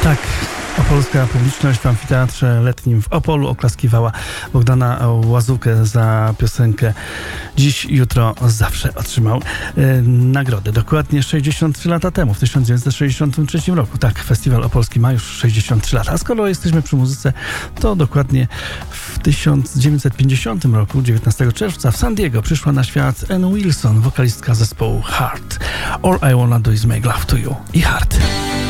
Tak, opolska publiczność w amfiteatrze letnim w Opolu oklaskiwała Bogdana Łazukę za piosenkę Dziś, jutro, zawsze. Otrzymał nagrodę. Dokładnie 63 lata temu, w 1963 roku. Tak, Festiwal Opolski ma już 63 lata. A skoro jesteśmy przy muzyce, to dokładnie w 1950 roku, 19 czerwca, w San Diego przyszła na świat Ann Wilson, wokalistka zespołu Heart. All I Wanna Do Is Make Love To You i Heart.